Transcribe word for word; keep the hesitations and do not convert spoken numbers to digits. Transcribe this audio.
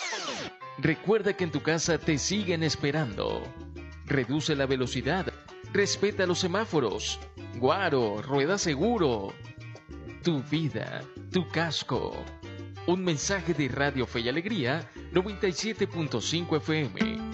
Recuerda que en tu casa te siguen esperando. Reduce la velocidad. Respeta los semáforos. Guaro, rueda seguro. Tu vida, tu casco. Un mensaje de Radio Fe y Alegría noventa y siete punto cinco F M.